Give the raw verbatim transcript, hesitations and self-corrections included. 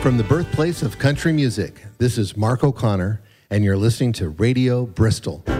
From the birthplace of country music, this is Mark O'Connor, and you're listening to Radio Bristol.